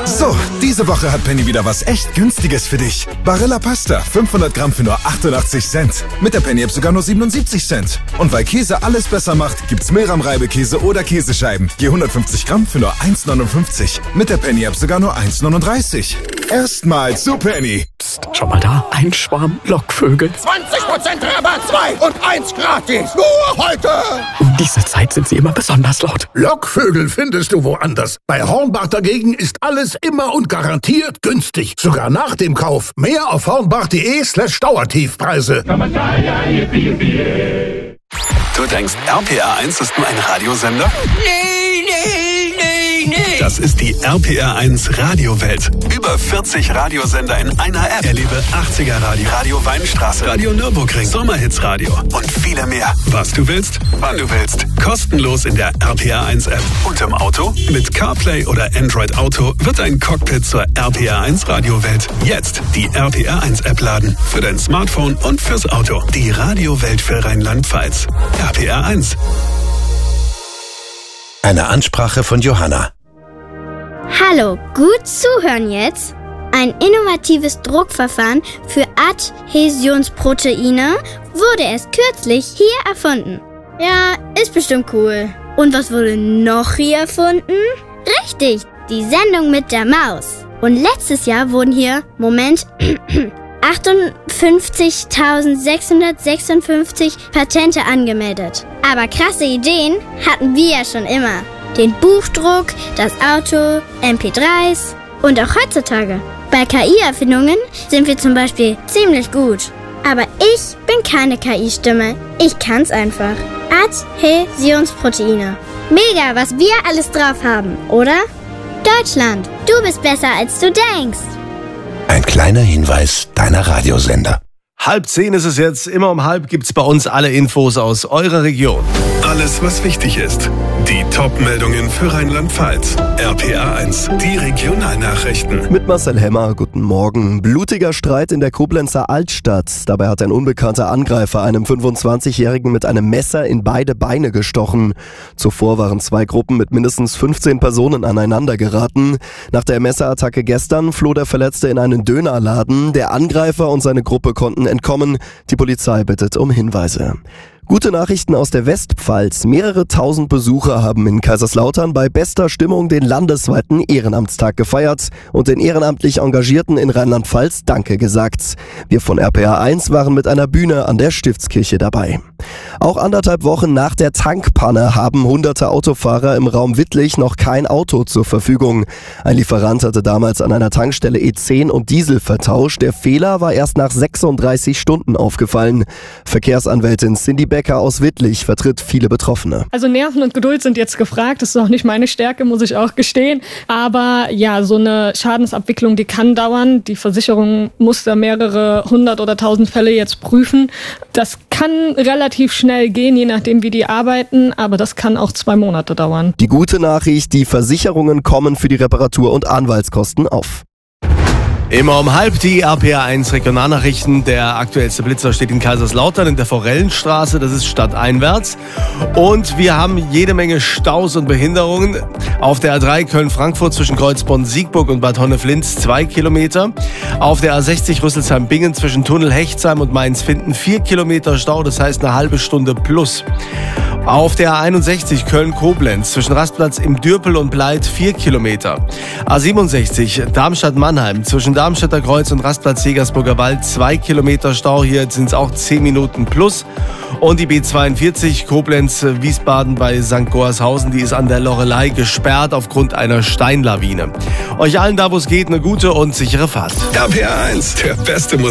So, diese Woche hat Penny wieder was echt Günstiges für dich. Barilla Pasta, 500 Gramm für nur 88 Cent. Mit der Penny-App sogar nur 77 Cent. Und weil Käse alles besser macht, gibt's Milram-Reibekäse oder Käsescheiben. Je 150 Gramm für nur 1,59. Mit der Penny-App sogar nur 1,39. Erstmal zu Penny. Psst, schau mal da, ein Schwarm Lockvögel. 20% Rabatt, 2 und 1 gratis. Nur heute. Um diese Zeit sind sie immer besonders laut. Lockvögel findest du woanders. Bei Hornbach dagegen ist alles immer und garantiert günstig. Sogar nach dem Kauf. Mehr auf hornbach.de/Dauertiefpreise. Du denkst, RPR1 ist nur ein Radiosender? Nee. Das ist die RPR1 Radiowelt. Über 40 Radiosender in einer App. Erlebe 80er Radio, Radio Weinstraße, Radio Nürburgring, Sommerhits Radio und viele mehr. Was du willst, wann du willst. Kostenlos in der RPR1 App. Und im Auto? Mit CarPlay oder Android Auto wird dein Cockpit zur RPR1 Radiowelt. Jetzt die RPR1 App laden. Für dein Smartphone und fürs Auto. Die Radiowelt für Rheinland-Pfalz. RPR1. Eine Ansprache von Johanna. Hallo, gut zuhören jetzt. Ein innovatives Druckverfahren für Adhäsionsproteine wurde erst kürzlich hier erfunden. Ja, ist bestimmt cool. Und was wurde noch hier erfunden? Richtig, die Sendung mit der Maus. Und letztes Jahr wurden hier, 58.656 Patente angemeldet. Aber krasse Ideen hatten wir ja schon immer. Den Buchdruck, das Auto, MP3s und auch heutzutage. Bei KI-Erfindungen sind wir zum Beispiel ziemlich gut. Aber ich bin keine KI-Stimme. Ich kann's einfach. Adhäsionsproteine. Mega, was wir alles drauf haben, oder? Deutschland, du bist besser, als du denkst. Ein kleiner Hinweis deiner Radiosender. 9:30 ist es jetzt. Immer um 9:30 gibt's bei uns alle Infos aus eurer Region. Alles, was wichtig ist. Die Top-Meldungen für Rheinland-Pfalz. RPR1, die Regionalnachrichten. Mit Marcel Hemmer, guten Morgen. Blutiger Streit in der Koblenzer Altstadt. Dabei hat ein unbekannter Angreifer einem 25-Jährigen mit einem Messer in beide Beine gestochen. Zuvor waren 2 Gruppen mit mindestens 15 Personen aneinander geraten. Nach der Messerattacke gestern floh der Verletzte in einen Dönerladen. Der Angreifer und seine Gruppe konnten entkommen. Die Polizei bittet um Hinweise. Gute Nachrichten aus der Westpfalz. Mehrere tausend Besucher haben in Kaiserslautern bei bester Stimmung den landesweiten Ehrenamtstag gefeiert und den ehrenamtlich Engagierten in Rheinland-Pfalz Danke gesagt. Wir von RPR1 waren mit einer Bühne an der Stiftskirche dabei. Auch 1,5 Wochen nach der Tankpanne haben hunderte Autofahrer im Raum Wittlich noch kein Auto zur Verfügung. Ein Lieferant hatte damals an einer Tankstelle E10 und Diesel vertauscht. Der Fehler war erst nach 36 Stunden aufgefallen. Verkehrsanwältin Cindy Becker aus Wittlich vertritt viele Betroffene. Also Nerven und Geduld sind jetzt gefragt. Das ist auch nicht meine Stärke, muss ich auch gestehen. Aber ja, so eine Schadensabwicklung, die kann dauern. Die Versicherung muss da mehrere 100 oder 1000 Fälle jetzt prüfen. Das kann relativ schnell gehen, je nachdem wie die arbeiten. Aber das kann auch 2 Monate dauern. Die gute Nachricht, die Versicherungen kommen für die Reparatur- und Anwaltskosten auf. Immer um 9:30 die RPR1 Regionalnachrichten. Der aktuellste Blitzer steht in Kaiserslautern in der Forellenstraße. Das ist stadteinwärts. Und wir haben jede Menge Staus und Behinderungen. Auf der A3 Köln-Frankfurt zwischen Kreuzbronn-Siegburg und Bad Honneflinz 2 Kilometer. Auf der A60 Rüsselsheim-Bingen zwischen Tunnel-Hechtsheim und Mainz-Finden 4 Kilometer Stau. Das heißt eine halbe Stunde plus. Auf der A61 Köln-Koblenz zwischen Rastplatz im Dürpel und Bleit 4 Kilometer. A67 Darmstadt-Mannheim zwischen Darmstädter Kreuz und Rastplatz Jägersburger Wald 2 Kilometer Stau. Hier sind es auch 10 Minuten plus. Und die B42 Koblenz-Wiesbaden bei St. Goarshausen, die ist an der Loreley gesperrt aufgrund einer Steinlawine. Euch allen da, wo es geht, eine gute und sichere Fahrt. RPR1, der beste Musik.